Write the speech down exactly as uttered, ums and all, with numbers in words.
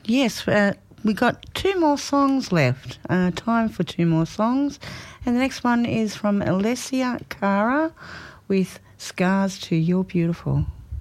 Yes, uh, we got two more songs left. Uh, time for two more songs. And the next one is from Alessia Cara with Scars to You're Beautiful.